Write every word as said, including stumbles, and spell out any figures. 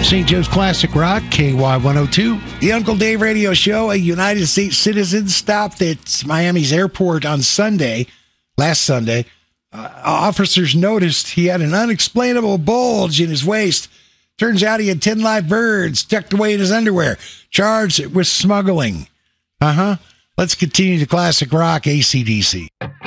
Saint Joe's Classic Rock, K Y one oh two. The Uncle Dave Radio Show. A United States citizen stopped at Miami's airport on Sunday, last Sunday. Uh, officers noticed he had an unexplainable bulge in his waist. Turns out he had ten live birds tucked away in his underwear. Charged with smuggling. Uh-huh. Let's continue to Classic Rock, A C D C.